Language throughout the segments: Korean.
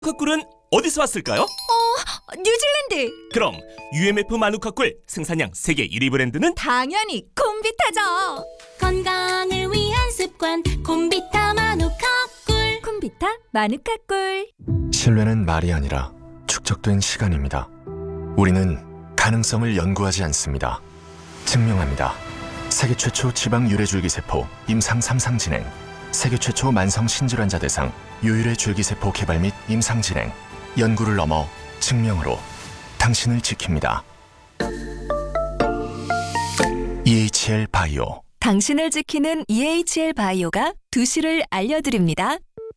꿀은 어디서 왔을까요? 뉴질랜드! 그럼 UMF 마누카꿀 생산량 세계 1위 브랜드는? 당연히 콤비타죠! 건강을 위한 습관 콤비타 마누카꿀. 콤비타 마누카꿀. 신뢰는 말이 아니라 축적된 시간입니다. 우리는 가능성을 연구하지 않습니다. 증명합니다. 세계 최초 지방 유래줄기세포 임상 3상 진행, 세계 최초 만성 신질환자 대상 유일의 줄기세포 개발 및 임상 진행, 연구를 넘어 증명으로 당신을 지킵니다. EHL 바이오. 당신을 지키는 EHL 바이오가 2시를 알려드립니다.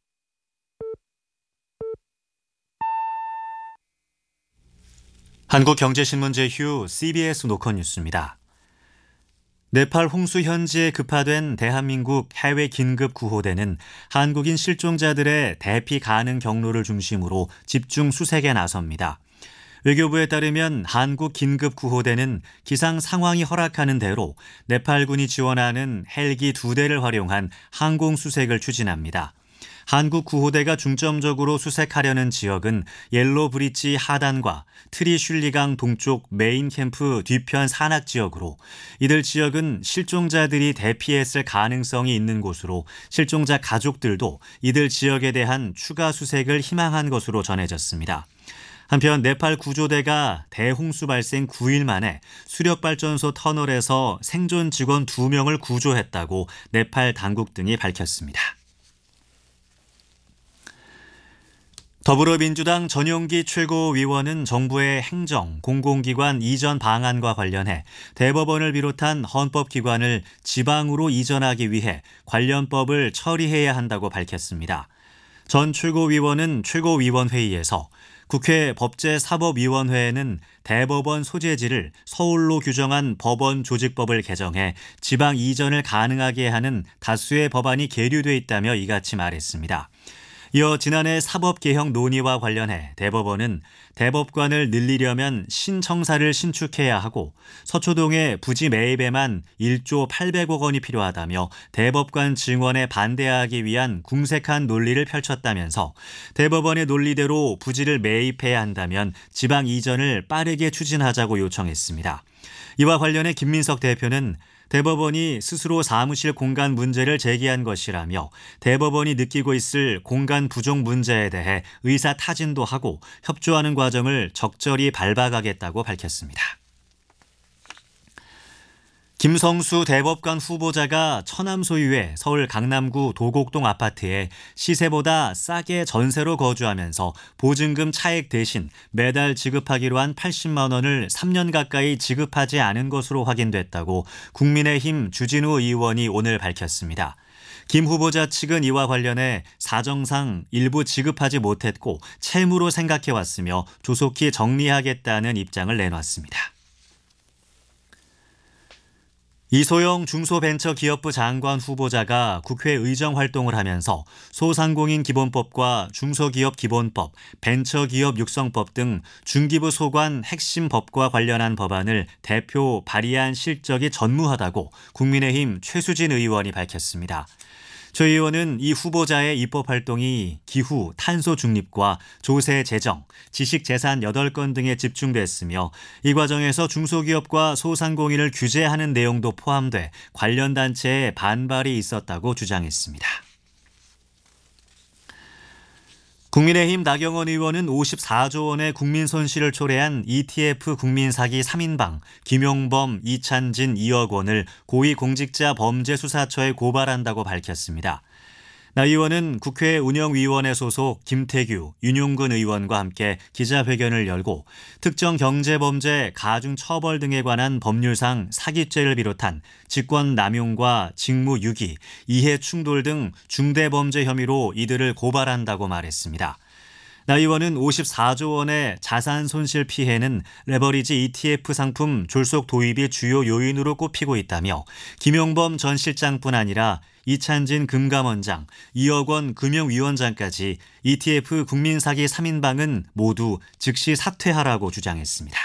한국경제신문 제휴 CBS 노컷 뉴스입니다. 네팔 홍수 현지에 급파된 대한민국 해외 긴급 구호대는 한국인 실종자들의 대피 가능 경로를 중심으로 집중 수색에 나섭니다. 외교부에 따르면 한국 긴급 구호대는 기상 상황이 허락하는 대로 네팔군이 지원하는 헬기 2대를 활용한 항공 수색을 추진합니다. 한국 구호대가 중점적으로 수색하려는 지역은 옐로 브릿지 하단과 트리슐리강 동쪽 메인 캠프 뒤편 산악 지역으로, 이들 지역은 실종자들이 대피했을 가능성이 있는 곳으로 실종자 가족들도 이들 지역에 대한 추가 수색을 희망한 것으로 전해졌습니다. 한편 네팔 구조대가 대홍수 발생 9일 만에 수력발전소 터널에서 생존 직원 2명을 구조했다고 네팔 당국 등이 밝혔습니다. 더불어민주당 전용기 최고위원은 정부의 행정, 공공기관 이전 방안과 관련해 대법원을 비롯한 헌법기관을 지방으로 이전하기 위해 관련법을 처리해야 한다고 밝혔습니다. 전 최고위원은 최고위원회의에서 국회 법제사법위원회에는 대법원 소재지를 서울로 규정한 법원 조직법을 개정해 지방 이전을 가능하게 하는 다수의 법안이 계류돼 있다며 이같이 말했습니다. 이어 지난해 사법개혁 논의와 관련해 대법원은 대법관을 늘리려면 신청사를 신축해야 하고 서초동의 부지 매입에만 1조 800억 원이 필요하다며 대법관 증원에 반대하기 위한 궁색한 논리를 펼쳤다면서 대법원의 논리대로 부지를 매입해야 한다면 지방 이전을 빠르게 추진하자고 요청했습니다. 이와 관련해 김민석 대표는 대법원이 스스로 사무실 공간 문제를 제기한 것이라며 대법원이 느끼고 있을 공간 부족 문제에 대해 의사 타진도 하고 협조하는 과정을 적절히 밟아가겠다고 밝혔습니다. 김성수 대법관 후보자가 처남 소유의 서울 강남구 도곡동 아파트에 시세보다 싸게 전세로 거주하면서 보증금 차액 대신 매달 지급하기로 한 80만 원을 3년 가까이 지급하지 않은 것으로 확인됐다고 국민의힘 주진우 의원이 오늘 밝혔습니다. 김 후보자 측은 이와 관련해 사정상 일부 지급하지 못했고 채무로 생각해왔으며 조속히 정리하겠다는 입장을 내놨습니다. 이소영 중소벤처기업부 장관 후보자가 국회 의정 활동을 하면서 소상공인 기본법과 중소기업 기본법, 벤처기업 육성법 등 중기부 소관 핵심 법과 관련한 법안을 대표 발의한 실적이 전무하다고 국민의힘 최수진 의원이 밝혔습니다. 최 의원은 이 후보자의 입법 활동이 기후, 탄소 중립과 조세 재정, 지식재산 8건 등에 집중됐으며 이 과정에서 중소기업과 소상공인을 규제하는 내용도 포함돼 관련 단체의 반발이 있었다고 주장했습니다. 국민의힘 나경원 의원은 54조 원의 국민 손실을 초래한 ETF 국민사기 3인방 김용범, 이찬진, 2억 원을 고위공직자범죄수사처에 고발한다고 밝혔습니다. 나 의원은 국회 운영위원회 소속 김태규, 윤용근 의원과 함께 기자회견을 열고 특정 경제범죄, 가중처벌 등에 관한 법률상 사기죄를 비롯한 직권남용과 직무유기, 이해충돌 등 중대범죄 혐의로 이들을 고발한다고 말했습니다. 나 의원은 54조 원의 자산 손실 피해는 레버리지 ETF 상품 졸속 도입이 주요 요인으로 꼽히고 있다며 김용범 전 실장뿐 아니라 이찬진 금감원장, 2억 원 금융위원장까지 ETF 국민사기 3인방은 모두 즉시 사퇴하라고 주장했습니다.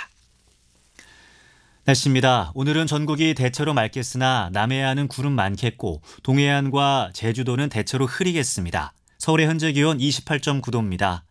날씨입니다. 오늘은 전국이 대체로 맑겠으나 남해안은 구름 많겠고 동해안과 제주도는 대체로 흐리겠습니다. 서울의 현재 기온 28.9도입니다.